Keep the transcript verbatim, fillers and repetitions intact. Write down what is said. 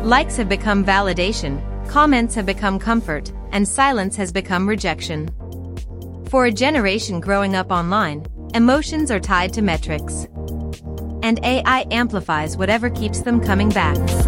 Likes have become validation, comments have become comfort, and silence has become rejection. For a generation growing up online, emotions are tied to metrics. And A I amplifies whatever keeps them coming back.